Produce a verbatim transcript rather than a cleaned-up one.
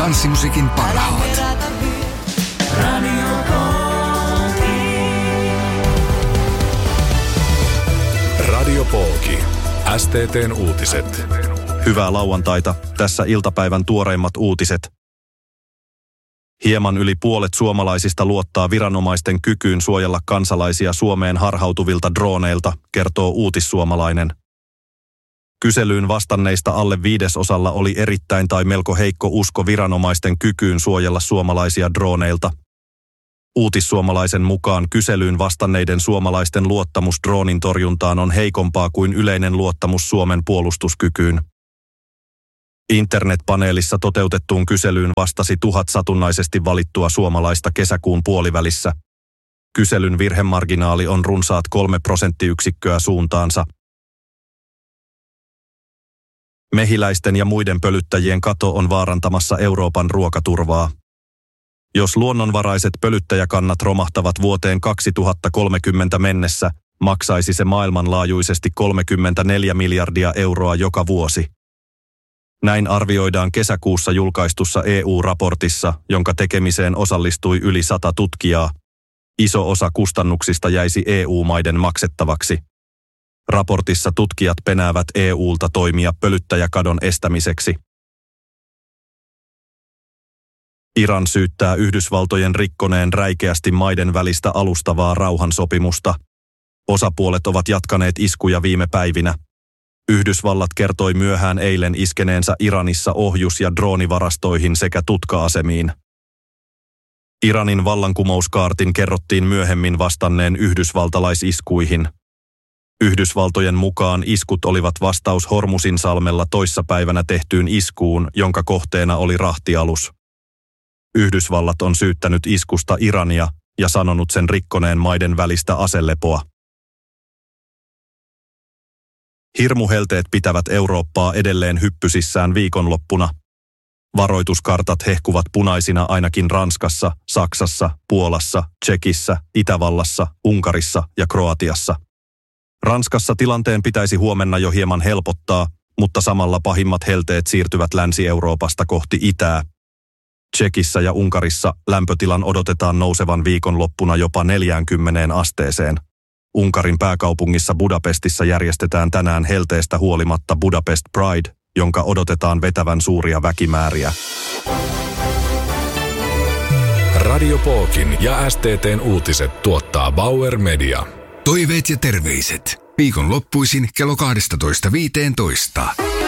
tanssimusiikin parhaat. Radio Pooki. S T T:n uutiset. Hyvää lauantaita. Tässä iltapäivän tuoreimmat uutiset. Hieman yli puolet suomalaisista luottaa viranomaisten kykyyn suojella kansalaisia Suomeen harhautuvilta drooneilta, kertoo Uutissuomalainen. Kyselyyn vastanneista alle viidesosalla oli erittäin tai melko heikko usko viranomaisten kykyyn suojella suomalaisia drooneilta. Uutissuomalaisen mukaan kyselyyn vastanneiden suomalaisten luottamus droonin torjuntaan on heikompaa kuin yleinen luottamus Suomen puolustuskykyyn. Internetpaneelissa toteutettuun kyselyyn vastasi tuhat satunnaisesti valittua suomalaista kesäkuun puolivälissä. Kyselyn virhemarginaali on runsaat kolme prosenttiyksikköä suuntaansa. Mehiläisten ja muiden pölyttäjien kato on vaarantamassa Euroopan ruokaturvaa. Jos luonnonvaraiset pölyttäjäkannat romahtavat vuoteen kaksituhattakolmekymmentä mennessä, maksaisi se maailmanlaajuisesti kolmekymmentäneljä miljardia euroa joka vuosi. Näin arvioidaan kesäkuussa julkaistussa E U-raportissa, jonka tekemiseen osallistui yli sata tutkijaa. Iso osa kustannuksista jäisi E U-maiden maksettavaksi. Raportissa tutkijat penäävät E U:lta toimia pölyttäjäkadon estämiseksi. Iran syyttää Yhdysvaltojen rikkoneen räikeästi maiden välistä alustavaa rauhansopimusta. Osapuolet ovat jatkaneet iskuja viime päivinä. Yhdysvallat kertoi myöhään eilen iskeneensä Iranissa ohjus- ja droonivarastoihin sekä tutka-asemiin. Iranin vallankumouskaartin kerrottiin myöhemmin vastanneen yhdysvaltalaisiskuihin. Yhdysvaltojen mukaan iskut olivat vastaus Hormusin salmella toissapäivänä tehtyyn iskuun, jonka kohteena oli rahtialus. Yhdysvallat on syyttänyt iskusta Irania ja sanonut sen rikkoneen maiden välistä aselepoa. Hirmuhelteet pitävät Eurooppaa edelleen hyppysissään viikonloppuna. Varoituskartat hehkuvat punaisina ainakin Ranskassa, Saksassa, Puolassa, Tšekissä, Itävallassa, Unkarissa ja Kroatiassa. Ranskassa tilanteen pitäisi huomenna jo hieman helpottaa, mutta samalla pahimmat helteet siirtyvät Länsi-Euroopasta kohti itää. Tšekissä ja Unkarissa lämpötilan odotetaan nousevan viikonloppuna jopa neljäänkymmeneen asteeseen. Unkarin pääkaupungissa Budapestissa järjestetään tänään helteestä huolimatta Budapest Pride, jonka odotetaan vetävän suuria väkimääriä. Radio Pookin ja S T T:n uutiset tuottaa Bauer Media. Toiveet ja terveiset. Viikonloppuisin kello kaksitoista viisitoista.